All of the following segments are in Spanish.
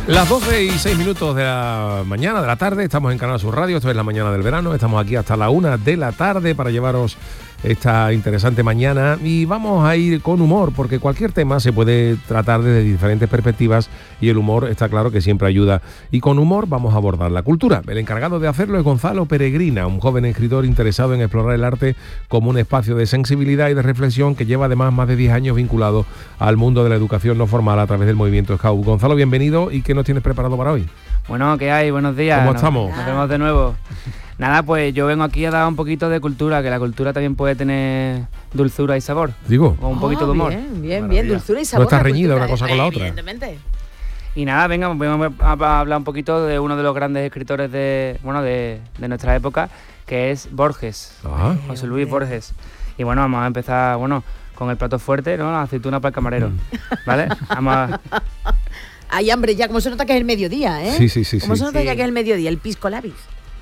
Las 12:06 de la mañana, de la tarde, estamos en Canal Sur Radio, esto es la mañana del verano, estamos aquí hasta la 1 de la tarde para llevaros esta interesante mañana y vamos a ir con humor, porque cualquier tema se puede tratar desde diferentes perspectivas y el humor está claro que siempre ayuda, y con humor vamos a abordar la cultura. El encargado de hacerlo es Gonzalo Peregrina, un joven escritor interesado en explorar el arte como un espacio de sensibilidad y de reflexión que lleva además más de 10 años vinculado al mundo de la educación no formal a través del movimiento Scout. Gonzalo, bienvenido, ¿y qué nos tienes preparado para hoy? Bueno, ¿qué hay? Buenos días. ¿Cómo estamos? Nos vemos de nuevo. Nada, pues yo vengo aquí a dar un poquito de cultura, que la cultura también puede tener dulzura y sabor. Digo. O un poquito de humor. Bien, dulzura y sabor. No está reñida una cosa con la otra. Evidentemente. Y nada, venga, vamos a hablar un poquito de uno de los grandes escritores de nuestra época, que es Borges, José Luis Borges. Y bueno, vamos a empezar, con el plato fuerte, ¿no? La aceituna para el camarero, ¿vale? Vamos a... Hay hambre ya, como se nota que es el mediodía, ¿eh? Sí. Como se nota ya que es el mediodía, el pisco labis.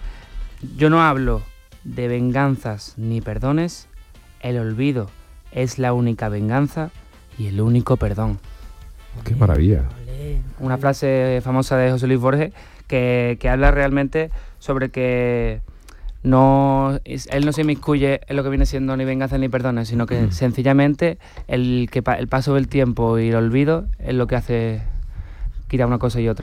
Yo no hablo de venganzas ni perdones, el olvido es la única venganza y el único perdón. ¡Qué maravilla! Una frase famosa de José Luis Borges que habla realmente sobre que él no se inmiscuye en lo que viene siendo ni venganza ni perdones, sino que sencillamente el paso del tiempo y el olvido es lo que hace quitar una cosa y otra.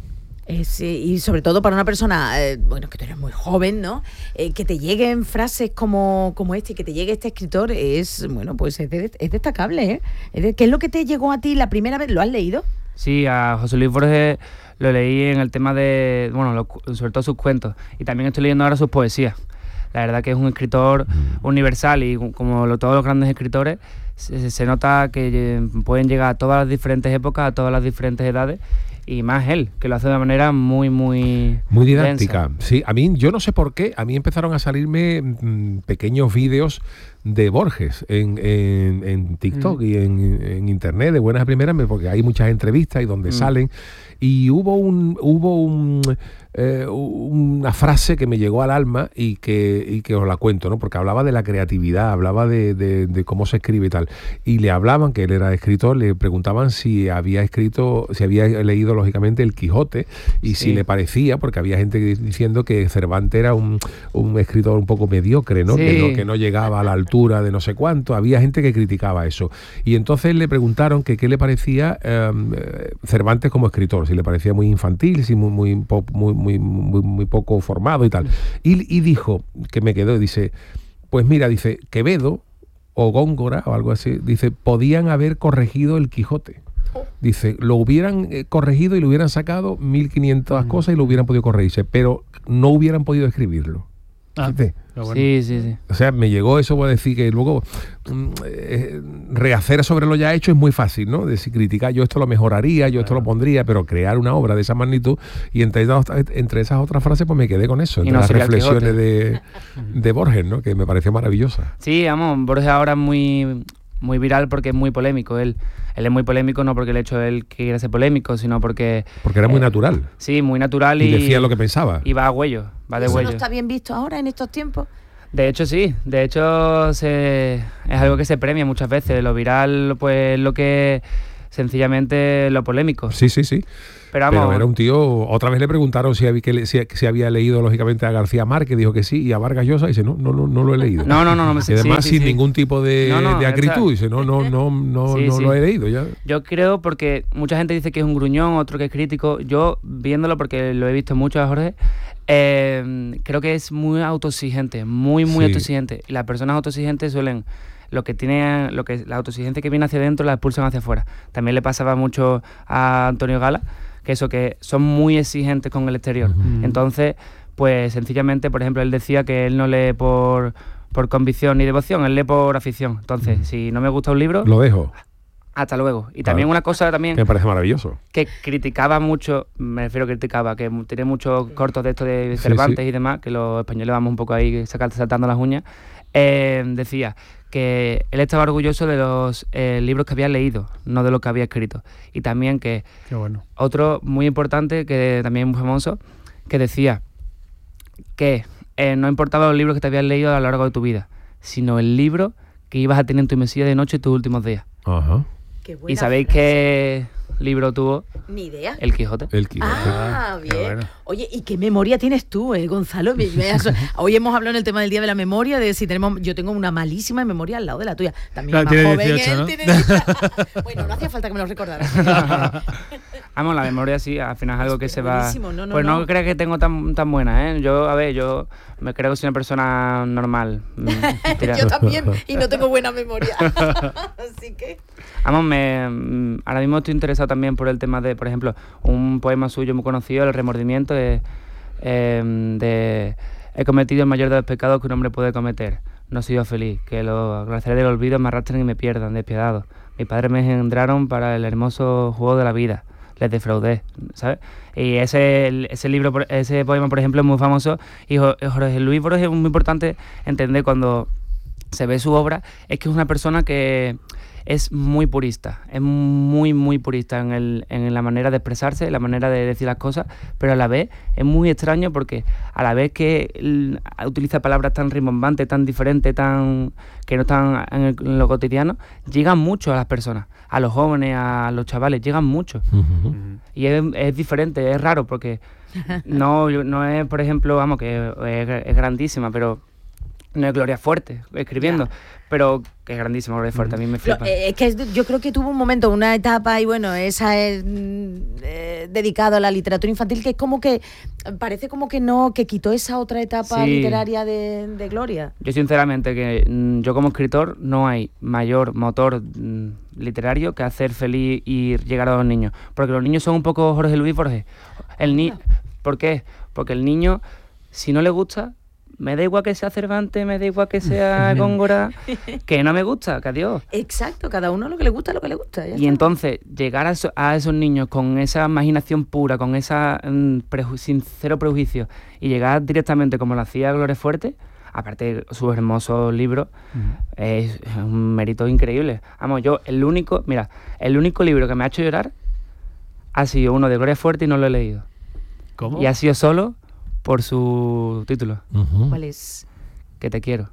Sí, y sobre todo para una persona, que tú eres muy joven, ¿no? Que te lleguen frases como este, que te llegue este escritor, es destacable, ¿eh? ¿Qué es lo que te llegó a ti la primera vez? ¿Lo has leído? Sí, a José Luis Borges lo leí en el tema de, sobre todo sus cuentos, y también estoy leyendo ahora sus poesías. La verdad que es un escritor universal y como todos los grandes escritores, se nota que pueden llegar a todas las diferentes épocas, a todas las diferentes edades, y más él, que lo hace de una manera muy didáctica. densa. Sí, yo no sé por qué, a mí empezaron a salirme pequeños vídeos de Borges en TikTok y en internet de buenas a primeras, porque hay muchas entrevistas y donde salen, y hubo una frase que me llegó al alma y que os la cuento, ¿no? Porque hablaba de la creatividad, hablaba de cómo se escribe y tal, y le hablaban, que él era escritor, le preguntaban si había leído lógicamente el Quijote y si le parecía, porque había gente diciendo que Cervantes era un escritor un poco mediocre, ¿no? Sí. Que no llegaba a la altura de no sé cuánto, había gente que criticaba eso, y entonces le preguntaron que qué le parecía Cervantes como escritor, si le parecía muy infantil, si muy poco formado y tal. Y dijo, que me quedó, dice, pues mira, dice, Quevedo o Góngora o algo así, dice, podían haber corregido el Quijote. Dice, lo hubieran corregido y lo hubieran sacado 1500 cosas y lo hubieran podido corregirse, pero no hubieran podido escribirlo. Bueno. Sí. O sea, me llegó eso, voy a decir que luego rehacer sobre lo ya hecho es muy fácil, ¿no? Decir, criticar, yo esto lo mejoraría, yo esto lo pondría, pero crear una obra de esa magnitud, y entre esas otras frases pues me quedé con eso, entre las reflexiones de Borges, ¿no? Que me pareció maravillosa. Sí, Borges ahora es muy viral porque es muy polémico. Él es muy polémico no porque el hecho de él quiera ser polémico, sino porque era muy natural. Sí, muy natural y decía lo que pensaba. Y va a huello, va de ¿Eso huello. no está bien visto ahora en estos tiempos? De hecho sí, es algo que se premia muchas veces. Lo viral pues lo que sencillamente lo polémico. Sí. Pero era un tío. Otra vez le preguntaron si había leído lógicamente a García Márquez, dijo que sí, y a Vargas Llosa dice no lo he leído. No, y además sin ningún tipo de acritud, dice no lo he leído ya. Yo creo, porque mucha gente dice que es un gruñón, otro que es crítico. Yo, viéndolo, porque lo he visto mucho a Jorge, creo que es muy autoexigente, muy autoexigente. Y las personas autoexigentes suelen... la autoexigencia que viene hacia adentro la expulsan hacia afuera. También le pasaba mucho a Antonio Gala, que son muy exigentes con el exterior. Entonces, pues sencillamente, por ejemplo, él decía que él no lee por convicción ni devoción, él lee por afición. Entonces, si no me gusta un libro... Lo dejo. Hasta luego. Y también una cosa que me parece maravilloso, que criticaba mucho, que tiene muchos cortos de esto de Cervantes y demás, que los españoles vamos un poco ahí saltando las uñas, decía que él estaba orgulloso de los libros que había leído, no de lo que había escrito. Y también que otro muy importante, que también es muy famoso, que decía que no importaba los libros que te habías leído a lo largo de tu vida, sino el libro que ibas a tener en tu mesilla de noche tus últimos días. Ajá. Y sabéis que libro tuvo? Ni idea. El Quijote. El Quijote. Bien. Bueno. Oye, ¿y qué memoria tienes tú, Gonzalo? Hoy hemos hablado en el tema del Día de la Memoria, de si tenemos... Yo tengo una malísima memoria al lado de la tuya. También Claro, más tiene joven 18, él, ¿no? tiene... Bueno, no hacía falta que me lo recordara. Vamos, la memoria sí, al final es algo que se va... buenísimo, no, pues no creas que tengo tan buena, ¿eh? Yo me creo que soy una persona normal. Yo también, y no tengo buena memoria. Así que... Vamos, ahora mismo estoy interesado también por el tema de, por ejemplo, un poema suyo muy conocido, El remordimiento, he cometido el mayor de los pecados que un hombre puede cometer. No he sido feliz, que los glaciares del olvido me arrastren y me pierdan, despiadados. Mis padres me engendraron para el hermoso juego de la vida. Les defraudé, ¿sabes? Y ese poema, por ejemplo, es muy famoso. Y Jorge Luis Borges es muy importante entender cuando se ve su obra, es que es una persona que es muy purista, es muy, muy purista en la manera de expresarse, en la manera de decir las cosas, pero a la vez es muy extraño porque a la vez que él utiliza palabras tan rimbombantes, tan diferentes, que no están en lo cotidiano, llegan mucho a las personas, a los jóvenes, a los chavales, llegan mucho. Y es diferente, es raro porque no es, por ejemplo, vamos, que es grandísima, pero no es Gloria Fuerte escribiendo, pero que es grandísima Gloria Fuerte, a mí me flipa. Es que yo creo que tuvo un momento, una etapa, y bueno, esa es dedicado a la literatura infantil, que es como que parece como que no, que quitó esa otra etapa literaria de Gloria. Yo sinceramente que yo como escritor no hay mayor motor literario que hacer feliz y llegar a los niños, porque los niños son un poco Jorge Luis Borges. ¿Por qué? Porque el niño, si no le gusta, me da igual que sea Cervantes, me da igual que sea Góngora, que no me gusta, que adiós. Exacto, cada uno lo que le gusta, ya y está. entonces, llegar a esos niños con esa imaginación pura, con esa sin cero prejuicio, y llegar directamente como lo hacía Gloria Fuerte, aparte de sus hermosos libros, es un mérito increíble. Vamos, el único libro que me ha hecho llorar ha sido uno de Gloria Fuerte y no lo he leído. ¿Cómo? Y ha sido solo por su título. ¿Cuál es? Que te quiero.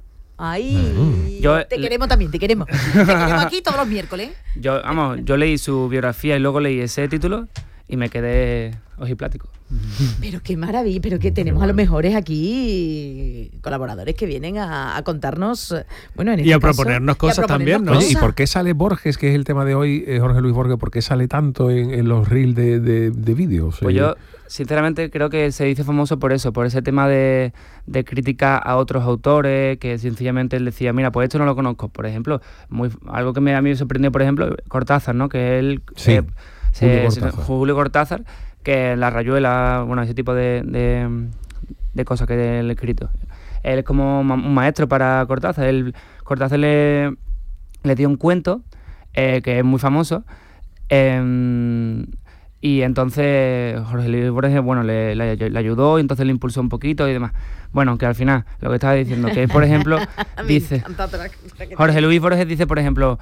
Ay, te queremos también, te queremos. Te queremos aquí todos los miércoles. Yo leí su biografía y luego leí ese título y me quedé ojiplático. Pero qué maravilla, pero que tenemos a los mejores aquí colaboradores que vienen a contarnos, bueno, en este y a caso, proponernos cosas también, ¿no? Oye, ¿y por qué sale Borges, que es el tema de hoy, Jorge Luis Borges, por qué sale tanto en los reels de vídeos? Pues yo, sinceramente, creo que se dice famoso por eso, por ese tema de crítica a otros autores, que sencillamente él decía, mira, pues esto no lo conozco. Por ejemplo, algo que a mí me sorprendió, por ejemplo, Cortázar, ¿no? Que él... Sí, Julio Cortázar, que La Rayuela, bueno, ese tipo de cosas que él ha escrito. Él es como un maestro para Cortázar. Cortázar le dio un cuento que es muy famoso, y entonces Jorge Luis Borges, bueno, le ayudó, y entonces le impulsó un poquito y demás. Bueno, que al final, lo que estaba diciendo, que es, por ejemplo, dice... Jorge Luis Borges dice, por ejemplo...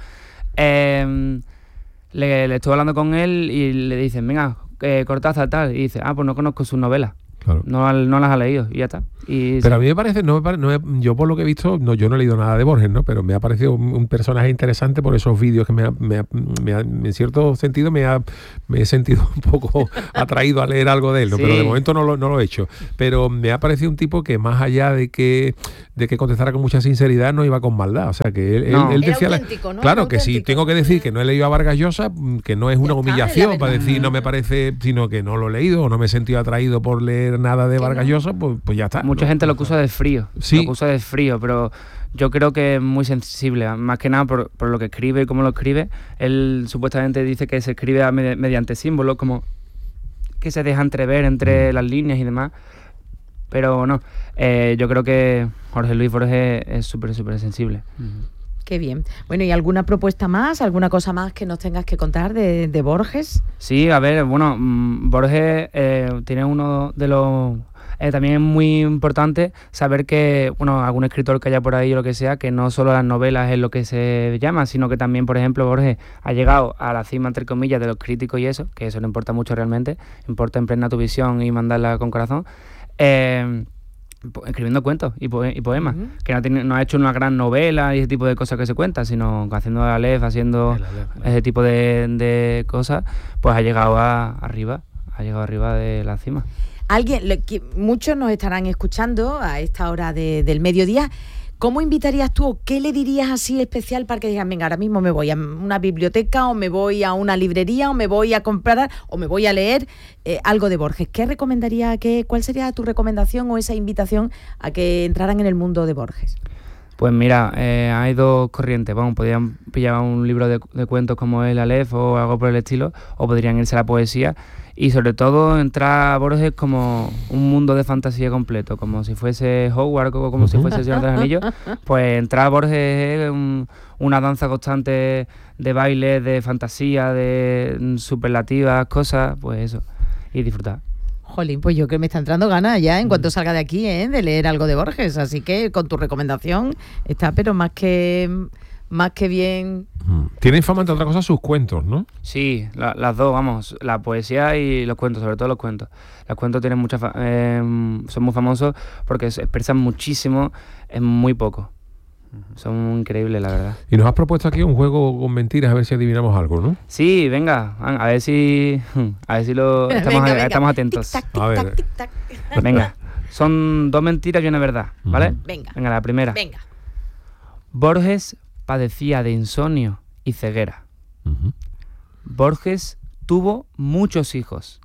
Le estuve hablando con él y le dicen, venga, Cortázar tal, y dice, pues no conozco sus novelas. Claro. No las ha leído y ya está. Pero a mí me parece, yo por lo que he visto, yo no he leído nada de Borges, ¿no? Pero me ha parecido un personaje interesante por esos vídeos que en cierto sentido me he sentido un poco atraído a leer algo de él, ¿no? Sí. Pero de momento no lo he hecho. Pero me ha parecido un tipo que más allá de que contestara con mucha sinceridad, no iba con maldad. O sea, que él decía... ¿no? Claro, que si tengo que decir que no he leído a Vargas Llosa, que no es una humillación para decir no me parece, sino que no lo he leído o no me he sentido atraído por leer nada de Vargas Llosa, pues ya está. Mucha gente lo acusa de frío, pero yo creo que es muy sensible, más que nada por lo que escribe y cómo lo escribe. Él supuestamente dice que se escribe mediante símbolos, como que se deja entrever entre las líneas y demás, pero no, yo creo que Jorge Luis Borges es súper sensible. Qué bien. Bueno, ¿y alguna propuesta más, alguna cosa más que nos tengas que contar de Borges? Sí, a ver, bueno, Borges tiene uno de los... también es muy importante saber que, bueno, algún escritor que haya por ahí o lo que sea, que no solo las novelas es lo que se llama, sino que también, por ejemplo, Borges ha llegado a la cima, entre comillas, de los críticos y eso, que eso no importa mucho realmente, importa impregnar tu visión y mandarla con corazón. escribiendo cuentos y poemas, que no ha hecho una gran novela y ese tipo de cosas que se cuentan, sino haciendo Aleph, haciendo ese tipo de cosas, pues ha llegado arriba de la cima. Muchos nos estarán escuchando a esta hora del mediodía. ¿Cómo invitarías tú o qué le dirías así especial para que digan, venga, ahora mismo me voy a una biblioteca o me voy a una librería o me voy a comprar o me voy a leer algo de Borges? ¿Qué recomendaría? ¿Cuál sería tu recomendación o esa invitación a que entraran en el mundo de Borges? Pues mira, hay dos corrientes. Podrían pillar un libro de cuentos como el Aleph o algo por el estilo, o podrían irse a la poesía. Y sobre todo entrar a Borges como un mundo de fantasía completo, como si fuese Hogwarts o como si fuese el Señor de los Anillos. Pues entrar a Borges es una danza constante de baile, de fantasía, de superlativas, cosas, pues eso, y disfrutar. Jolín, pues yo creo que me está entrando ganas ya en cuanto salga de aquí, de leer algo de Borges. Así que con tu recomendación está, pero más que bien. Tienen fama, entre otras cosas, sus cuentos, ¿no? Sí, las dos, vamos, la poesía y los cuentos, sobre todo los cuentos. Los cuentos tienen son muy famosos porque se expresan muchísimo en muy poco. Son increíbles, la verdad. Y nos has propuesto aquí un juego con mentiras, a ver si adivinamos algo, ¿no? Sí, venga, a ver si estamos atentos. Tic-tac, A ver. tic-tac, tic-tac. Venga, son 2 mentiras y una verdad, ¿vale? Venga, la primera. venga. Borges padecía de insomnio y ceguera. Borges tuvo muchos hijos.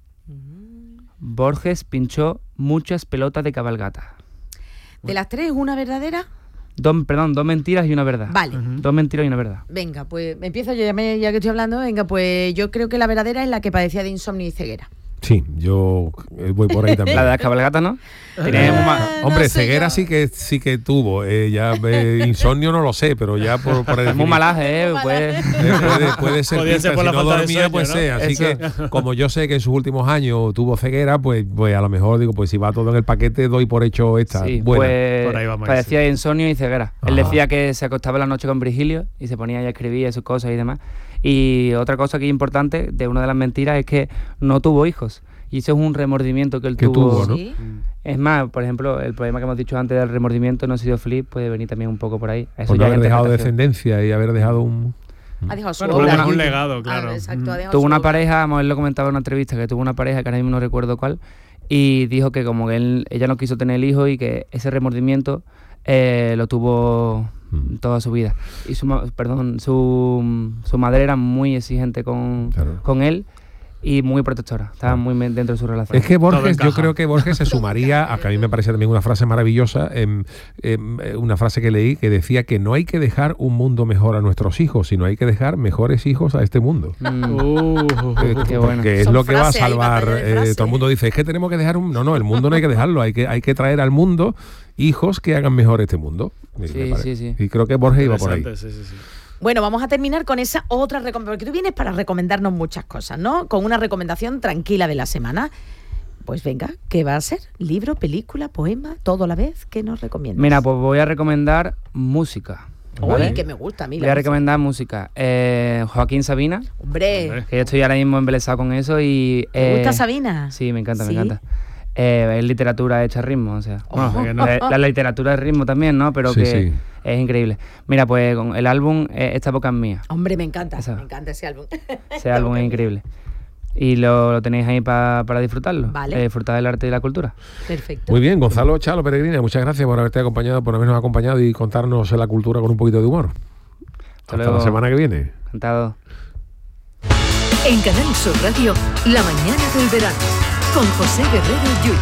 Borges pinchó muchas pelotas de cabalgata. ¿De las 3 una verdadera? 2 mentiras y una verdad. Vale. 2 mentiras y una verdad. Venga, pues empiezo yo, ya que estoy hablando. Venga, pues yo creo que la verdadera es la que padecía de insomnio y ceguera. Sí, yo voy por ahí también. La de las cabalgatas, ¿no? Hombre, no sé ceguera yo. sí que tuvo. Insomnio no lo sé, pero ya por Es muy malaje, puede ser Podría pista. ser por Si la no falta de dormía, sueño, pues ¿no? sea. Así Eso. que, como yo sé que en sus últimos años tuvo ceguera, pues a lo mejor digo, pues si va todo en el paquete, doy por hecho esta. Sí, buena. pues Por ahí vamos, padecía de insomnio y ceguera. Él Ajá. decía que se acostaba la noche con Virgilio y se ponía y escribía sus cosas y demás. Y otra cosa que es importante de una de las mentiras es que no tuvo hijos. Y eso es un remordimiento que él tuvo. ¿no? Sí. Es más, por ejemplo, el poema que hemos dicho antes del remordimiento, no he sido feliz, puede venir también un poco por ahí. Eso Por no ya es haber dejado interpretación. descendencia y haber dejado un... Ha dejado su Bueno, obra. un legado, claro. Exacto, ha dejado Tuvo su una obra. pareja, vamos, él lo comentaba en una entrevista, que tuvo una pareja que ahora mismo no recuerdo cuál, y dijo que como que ella no quiso tener el hijo y que ese remordimiento lo tuvo toda su vida. Y su madre era muy exigente con él y muy protectora, estaba muy dentro de su relación. Es que Borges, Todo yo encaja. creo que Borges se sumaría, a que a mí me parece también una frase maravillosa, una frase que leí que decía que no hay que dejar un mundo mejor a nuestros hijos, sino hay que dejar mejores hijos a este mundo. Qué bueno. Que es Son lo que va a frases, hay salvar. batalla de frases. Todo el mundo dice, es que tenemos que dejar No, el mundo no hay que dejarlo, hay que traer al mundo hijos que hagan mejor este mundo. Sí. Y creo que Borges iba por ahí. Interesante, sí. Bueno, vamos a terminar con esa otra recomendación, porque tú vienes para recomendarnos muchas cosas, ¿no? Con una recomendación tranquila de la semana. Pues venga, ¿qué va a ser? ¿Libro, película, poema, todo a la vez? ¿Qué nos recomiendas? Mira, pues voy a recomendar música. ¿vale? Uy, que me gusta a mí. Voy a recomendar música. Joaquín Sabina, Hombre, que yo estoy ahora mismo embelesado con eso y... ¿te gusta Sabina? Sí, me encanta, ¿Sí? me encanta. Es literatura hecha a ritmo, o sea... Ojo. Bueno, la literatura de ritmo también, ¿no? Pero Sí, que sí. es increíble. Mira, pues con el álbum Esta boca es mía. Hombre, me encanta Esa. ese álbum. Ese álbum es increíble. Y lo tenéis ahí para disfrutarlo. Vale. Disfrutar del arte y la cultura. Perfecto. Muy bien, Gonzalo Chalo Peregrina, muchas gracias por habernos acompañado y contarnos la cultura con un poquito de humor. Hasta luego. la semana que viene. Encantado. En Canal Sur Radio, La mañana del verano, con José Guerrero Yuyu.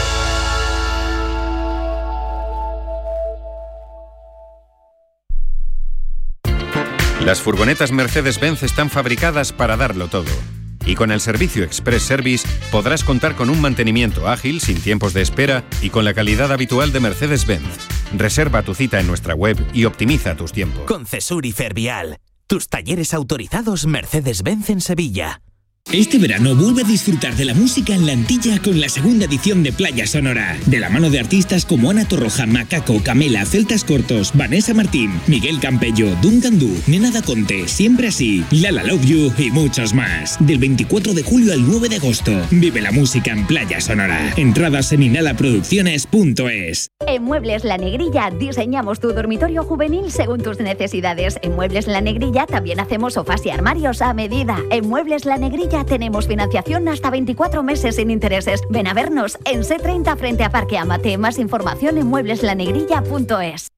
Las furgonetas Mercedes-Benz están fabricadas para darlo todo. Y con el servicio Express Service podrás contar con un mantenimiento ágil, sin tiempos de espera y con la calidad habitual de Mercedes-Benz. Reserva tu cita en nuestra web y optimiza tus tiempos. Concesur y Fervial, tus talleres autorizados Mercedes-Benz en Sevilla. Este verano vuelve a disfrutar de la música en la Antilla con la segunda edición de Playa Sonora. De la mano de artistas como Ana Torroja, Macaco, Camela, Celtas Cortos, Vanessa Martín, Miguel Campello, Duncan Du, Nena da Conte, Siempre Así, Lala Love You y muchos más. Del 24 de julio al 9 de agosto. Vive la música en Playa Sonora. Entradas en inhalaproducciones.es. En Muebles La Negrilla diseñamos tu dormitorio juvenil según tus necesidades. En Muebles La Negrilla también hacemos sofás y armarios a medida. En Muebles La Negrilla tenemos financiación hasta 24 meses sin intereses. Ven a vernos en C30 frente a Parque Amate. Más información en muebleslanegrilla.es.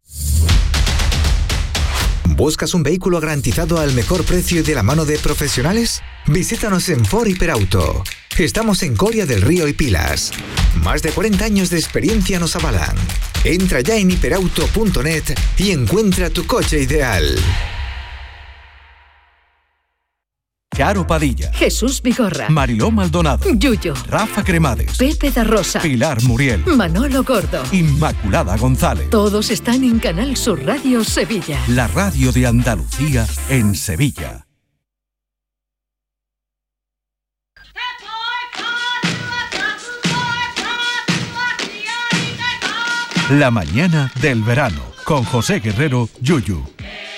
¿Buscas un vehículo garantizado al mejor precio y de la mano de profesionales? Visítanos en Ford Hiperauto. Estamos en Coria del Río y Pilas. Más de 40 años de experiencia nos avalan. Entra ya en hiperauto.net y encuentra tu coche ideal. Charo Padilla, Jesús Vigorra, Mariló Maldonado, Yuyo, Rafa Cremades, Pepe da Rosa, Pilar Muriel, Manolo Gordo, Inmaculada González. Todos están en Canal Sur Radio Sevilla. La radio de Andalucía en Sevilla. La mañana del verano con José Guerrero, Yuyu.